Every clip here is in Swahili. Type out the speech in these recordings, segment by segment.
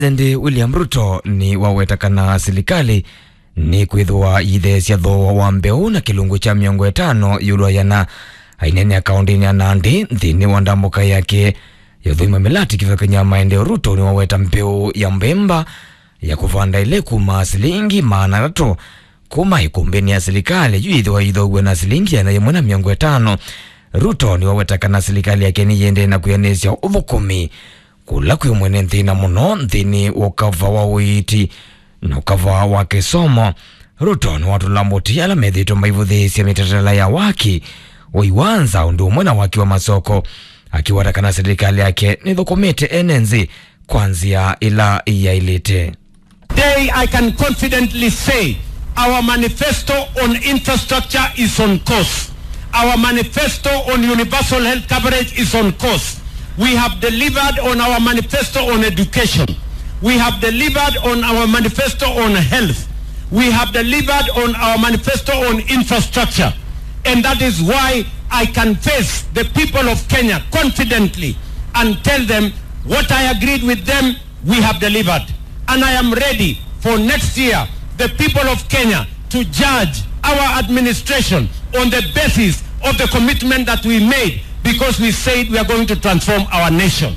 President William Ruto ni wawetakana serikali ni kwithwa yithesya tho wa mbeu na kilungu cha 50 yulwa yana ainene akaundini ya Nandi nthini wa ndambuka yake yothuima milati kivekanya maendeleo. Ruto ni waweta mbeu ya mbemba ya kuvanda ile kuma silingi maana rato kuma ikumbeni ya serikali yuithwa ithogwe na silingi ya na 50. Ruto ni wawetakana serikali yake ni yende na kuyanesya uvukumi kula kwi mwene nthina muno nthini ukava wa uiti na ukava wa kisomo. Ruto ni watu lambuti ala methito maivuthisya mitatala ya waki uiwanza undu mwena waki wa masoko akiwatakana serikali yake ni thukumite enenzi kwanzia ila iya ilite. Today I can confidently say our manifesto on infrastructure is on course. Our manifesto on universal health coverage is on course. We have delivered on our manifesto on education. We have delivered on our manifesto on health. We have delivered on our manifesto on infrastructure. And that is why I can face the people of Kenya confidently and tell them what I agreed with them, we have delivered. And I am ready for next year, the people of Kenya to judge our administration on the basis of the commitment that we made, because we said we are going to transform our nation.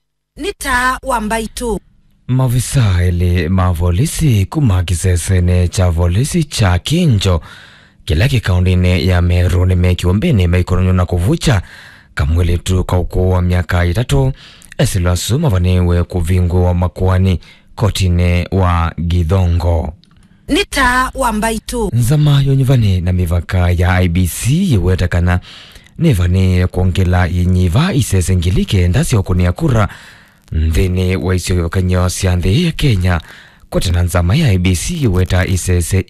Nita Wambaitu. Mavisa ili mavolisi kuma kisesene cha volisi cha Kinjo kila kikaundine ya Meru ni meki wambeni meikononyo na kuvucha kamwili tu kauko wa miaka 3 esilasu mavaniwe kuvingu wa makuani kotine wa Githongo. Nita Wambaitu. Nzama yonyivani na mivaka ya IBC yewetakana nevani kuongela yinyiva isesengilike ndasi wakunia kura nthini wa isio kanyo siandhi ya Kenya kote na nzama ya IBC yeweta isese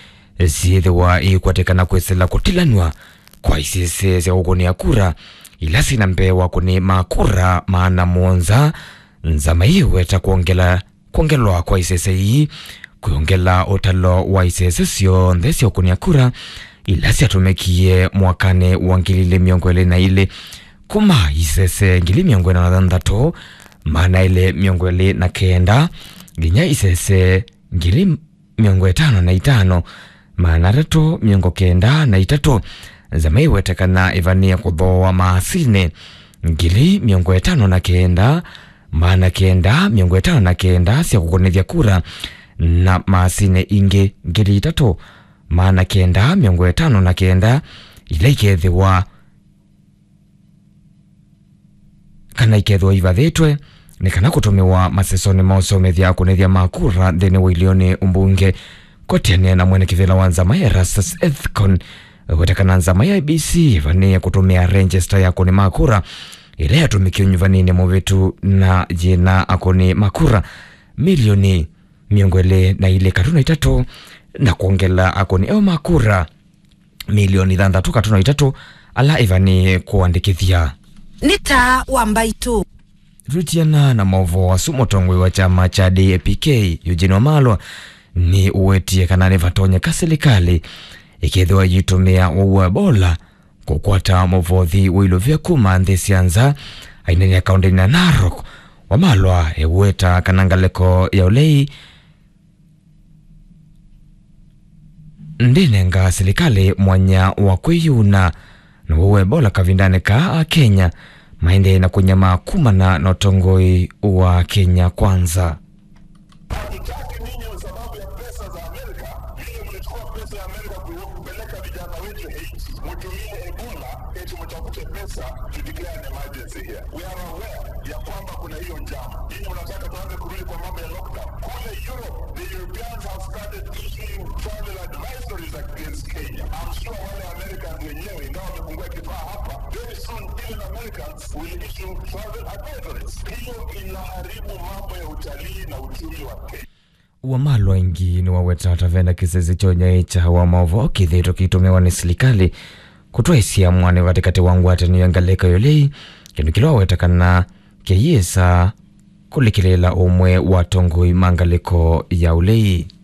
zithwa ikwatekana kwesela kutilanwa kwa isese ya wakunia kura ilasi na mbewa kuni makura maana muonza nzama yeweta kuongelwa kwa isese kuongela otalo wa isese sio ndesi wakunia kura ilasi atumekie mwakane wa ngilile miongwele na ile kuma isese ngili miongwele na dhandato maana ile miongwele na kenda ginya isese ngili miongwe 5 maana rato miongo kenda na 3 zamai wetekana ivania kudhoa maasine ngili miongwe 5 maana kenda miongwe 5 siya kukonethya kura na maasine inge ngili 3 maana kenda miongwe 5 ile ikethiwa kana ikethwa ivathetwe ni kana kutumiwa masesoni mausomethya kunethya makura thini wa ilioni umbunge kotiania na mwene kivila wa nzama ya Erastus Ethicon wetekana nzama ya IBC vania kutumia register ya kuni makura ile yatumikio nyuvanini muvitu na jina akuni makura milioni miongwele na ile 3 na kuongela akoni eo makura milioni 3 ala ivani kuandikithia. Nita Wambaitu. Rutiana na movo wa sumotongwe wa chama cha DAPK Eugene Wamalwa ni uwetie kanane vatonye ka serikali ikethwa yitumia wa Ebola kukwata movothi wilo vya kuma ndesianza ainene akaunti na Narok. Wamalwa eweta kanangaleko ya ulei ndinenga serikali mwanya wa kwiyuna na wa Ebola kavindane ka Kenya maende na kunyama kumana na utongoi wa Kenya kwanza. Wamalwa ingi ni waweta tavenda kisezi chonye cha wa maovo kithito kitumewa ni serikali kutoa hisia mwane vatikati wangu hata niyangaleka yolei kinu kilo wawetakana kiyesa kulikilela umwe wa tongoi mangaliko ya ulei.